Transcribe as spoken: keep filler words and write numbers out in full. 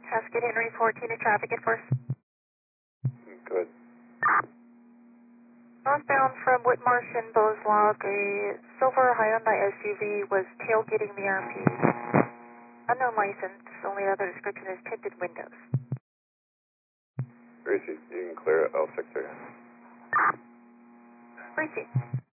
Cascade Henry fourteen to traffic at first. Good. Northbound from Whitmarsh and Bowes Lock, a silver Hyundai S U V was tailgating the R P. Unknown license, only other description is tinted windows. Gracie, you can clear it, I'll fix it. Gracie.